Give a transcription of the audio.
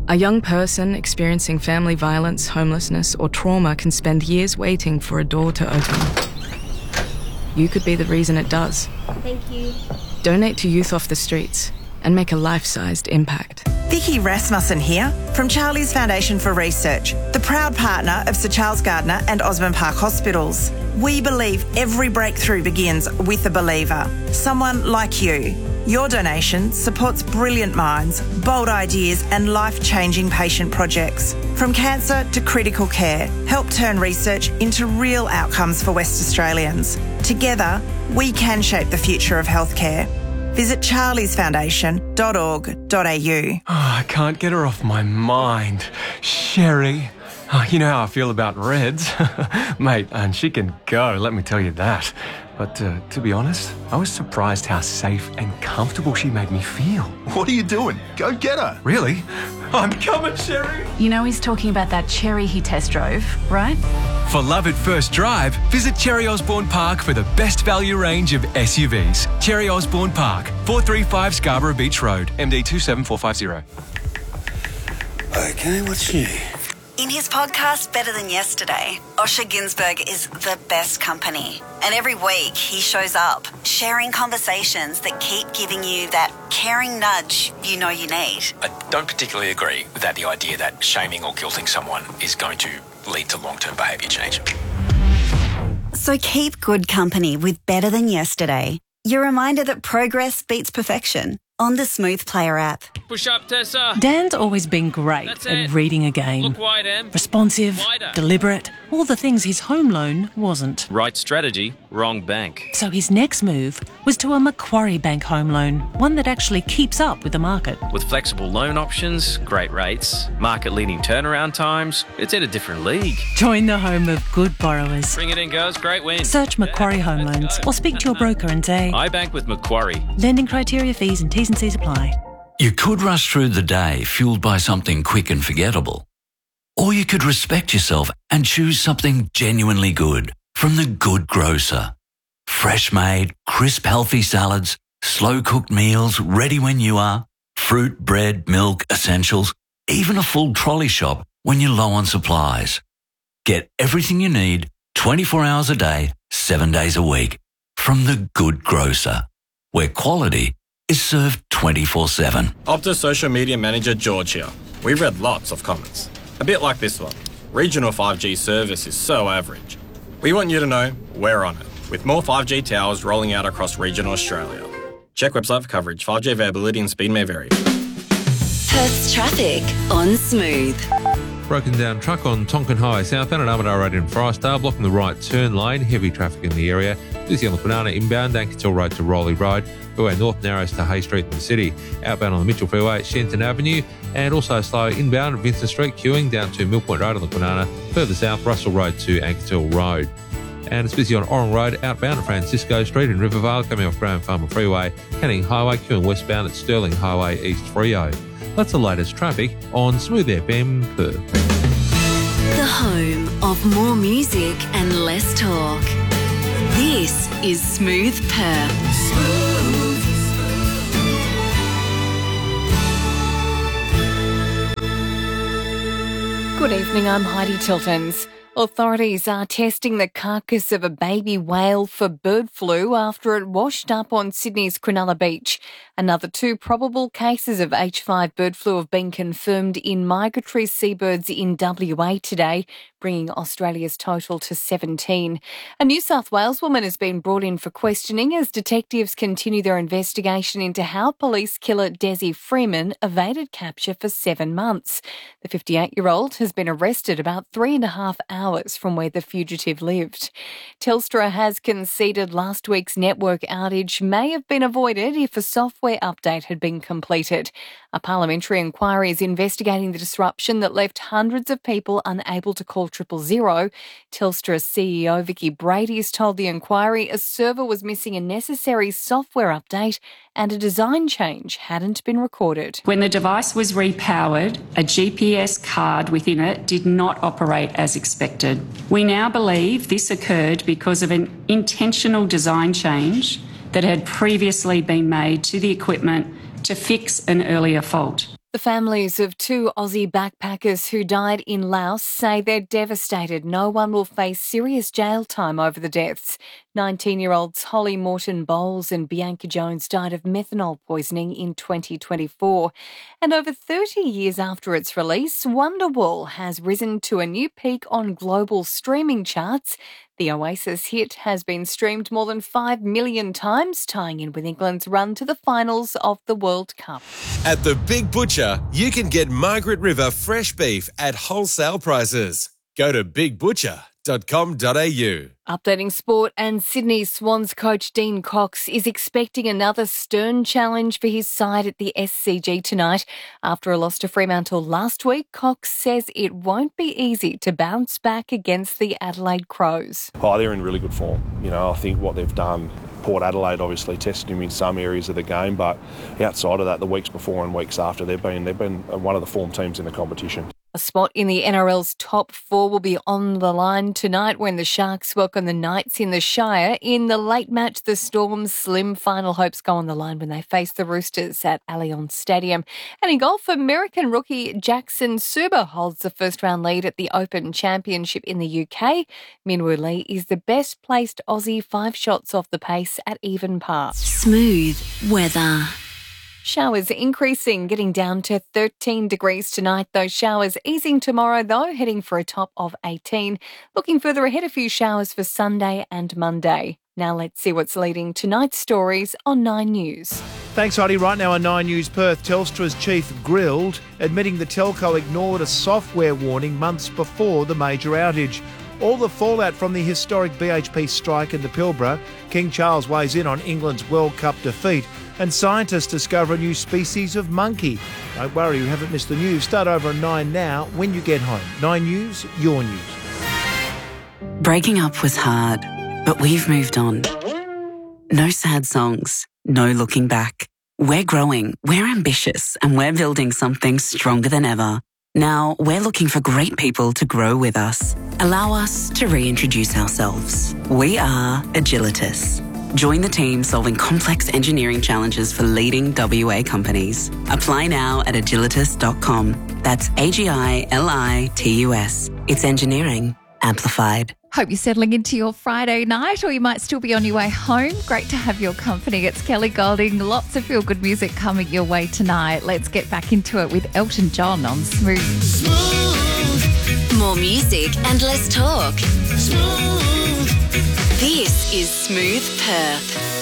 A young person experiencing family violence, homelessness, or trauma can spend years waiting for a door to open. You could be the reason it does. Thank you. Donate to Youth Off the Streets and make a life-sized impact. Vicky Rasmussen here from Charlie's Foundation for Research, the proud partner of Sir Charles Gardner and Osborne Park Hospitals. We believe every breakthrough begins with a believer, someone like you. Your donation supports brilliant minds, bold ideas and life-changing patient projects. From cancer to critical care, help turn research into real outcomes for West Australians. Together, we can shape the future of healthcare. Visit charliesfoundation.org.au. I can't get her off my mind. Sherry. You know how I feel about Reds. Mate, and she can go, let me tell you that. But to be honest, I was surprised how safe and comfortable she made me feel. What are you doing? Go get her. Really? I'm coming, Sherry. You know he's talking about that Cherry he test drove, right? For love at first drive, visit Cherry Osborne Park for the best value range of SUVs. Cherry Osborne Park, 435 Scarborough Beach Road, MD 27450. Okay, what's new? In his podcast, Better Than Yesterday, Osher Günsberg is the best company. And every week he shows up, sharing conversations that keep giving you that caring nudge you know you need. I don't particularly agree with the idea that shaming or guilting someone is going to lead to long-term behaviour change. So keep good company with Better Than Yesterday. Your reminder that progress beats perfection on the Smooth Player app. Push up, Tessa. Dan's always been great at reading a game. Look wide, Em. Responsive, Wider. deliberate, all the things his home loan wasn't. Right strategy, wrong bank. So his next move was to a Macquarie Bank home loan, one that actually keeps up with the market. With flexible loan options, great rates, market-leading turnaround times, it's in a different league. Join the home of good borrowers. Bring it in, girls. Great win. Search Macquarie Home Loans or speak to your broker and say, I bank with Macquarie. Lending criteria, fees and T's and C's apply. You could rush through the day fueled by something quick and forgettable. Or you could respect yourself and choose something genuinely good from The Good Grocer. Fresh made, crisp healthy salads, slow cooked meals ready when you are, fruit, bread, milk, essentials, even a full trolley shop when you're low on supplies. Get everything you need 24 hours a day, 7 days a week from The Good Grocer, where quality is served 24/7. Optus Social Media Manager George here. We've read lots of comments. A bit like this one. Regional 5G service is so average. We want you to know we're on it, with more 5G towers rolling out across regional Australia. Check website for coverage. 5G availability and speed may vary. Perth's traffic on Smooth. Broken down truck on Tonkin Highway southbound at Armadale Road in Forestdale, blocking the right turn lane. Heavy traffic in the area. Busy on the Banana inbound, Dankertil Road to Rowley Road. Freeway North narrows to Hay Street in the city. Outbound on the Mitchell Freeway at Shenton Avenue. And also slow inbound at Vincent Street, queuing down to Mill Point Road on the Banana. Further south, Russell Road to Ankertil Road. And it's busy on Orang Road outbound at Francisco Street in Rivervale, coming off Graham Farmer Freeway. Canning Highway, queuing westbound at Stirling Highway East Freo. That's the latest traffic on Smooth FM Perth. The home of more music and less talk. This is Smooth Perth. Good evening, I'm Heidi Tiltons. Authorities are testing the carcass of a baby whale for bird flu after it washed up on Sydney's Cronulla Beach. Another 2 probable cases of H5 bird flu have been confirmed in migratory seabirds in WA today, bringing Australia's total to 17. A New South Wales woman has been brought in for questioning as detectives continue their investigation into how police killer Desi Freeman evaded capture for 7 months. The 58-year-old has been arrested about 3.5 hours from where the fugitive lived. Telstra has conceded last week's network outage may have been avoided if a software update had been completed. A parliamentary inquiry is investigating the disruption that left hundreds of people unable to call 000. Telstra CEO Vicky Brady has told the inquiry a server was missing a necessary software update and a design change hadn't been recorded. When the device was repowered, a GPS card within it did not operate as expected. We now believe this occurred because of an intentional design change that had previously been made to the equipment to fix an earlier fault. The families of 2 Aussie backpackers who died in Laos say they're devastated. No one will face serious jail time over the deaths. 19-year-olds Holly Morton Bowles and Bianca Jones died of methanol poisoning in 2024. And over 30 years after its release, Wonderwall has risen to a new peak on global streaming charts. The Oasis hit has been streamed more than 5 million times, tying in with England's run to the finals of the World Cup. At the Big Butcher, you can get Margaret River fresh beef at wholesale prices. Go to bigbutcher.com.au. Updating sport, and Sydney Swans coach Dean Cox is expecting another stern challenge for his side at the SCG tonight. After a loss to Fremantle last week, Cox says it won't be easy to bounce back against the Adelaide Crows. Oh, they're in really good form. You know, I think what they've done, Port Adelaide obviously tested him in some areas of the game, but outside of that, the weeks before and weeks after, they've been one of the form teams in the competition. A spot in the NRL's top 4 will be on the line tonight when the Sharks welcome the Knights in the Shire. In the late match, the Storm's slim final hopes go on the line when they face the Roosters at Allianz Stadium. And in golf, American rookie Jackson Suber holds the first-round lead at the Open Championship in the UK. Minwoo Lee is the best-placed Aussie 5 shots off the pace at even par. Smooth weather. Showers increasing, getting down to 13 degrees tonight. Those showers easing tomorrow, though, heading for a top of 18. Looking further ahead, a few showers for Sunday and Monday. Now let's see what's leading tonight's stories on 9 News. Thanks, Heidi. Right now on 9 News Perth, Telstra's chief grilled, admitting the telco ignored a software warning months before the major outage. All the fallout from the historic BHP strike in the Pilbara. King Charles weighs in on England's World Cup defeat. And scientists discover a new species of monkey. Don't worry, you haven't missed the news. Start over at 9 now when you get home. 9 News, your news. Breaking up was hard, but we've moved on. No sad songs, no looking back. We're growing, we're ambitious, and we're building something stronger than ever. Now, we're looking for great people to grow with us. Allow us to reintroduce ourselves. We are Agilitas. Join the team solving complex engineering challenges for leading WA companies. Apply now at agilitas.com. That's AGILITUS. It's engineering amplified. Hope you're settling into your Friday night, or you might still be on your way home. Great to have your company. It's Kelly Golding. Lots of feel-good music coming your way tonight. Let's get back into it with Elton John on Smooth. Smooth. More music and less talk. Smooth. This is Smooth Perth.